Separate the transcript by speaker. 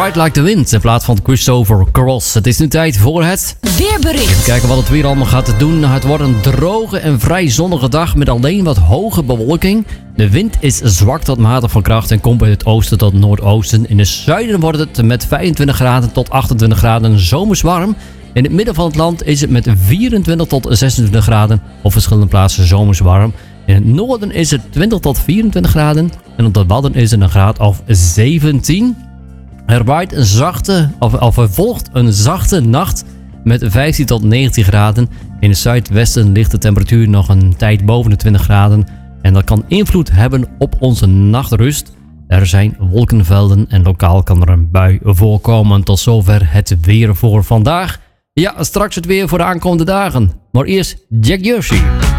Speaker 1: Ride Like the Wind in plaats van Christopher Cross. Het is nu tijd voor het
Speaker 2: weerbericht.
Speaker 1: Even kijken wat het weer allemaal gaat doen. Het wordt een droge en vrij zonnige dag met alleen wat hoge bewolking. De wind is zwak tot matig van kracht en komt uit het oosten tot noordoosten. In het zuiden wordt het met 25 graden tot 28 graden zomers warm. In het midden van het land is het met 24 tot 26 graden op verschillende plaatsen zomers warm. In het noorden is het 20 tot 24 graden en op de Wadden is het een graad of 17. Er volgt een zachte nacht met 15 tot 19 graden. In het zuidwesten ligt de temperatuur nog een tijd boven de 20 graden. En dat kan invloed hebben op onze nachtrust. Er zijn wolkenvelden en lokaal kan er een bui voorkomen. Tot zover het weer voor vandaag. Ja, straks het weer voor de aankomende dagen. Maar eerst Jack Jersey.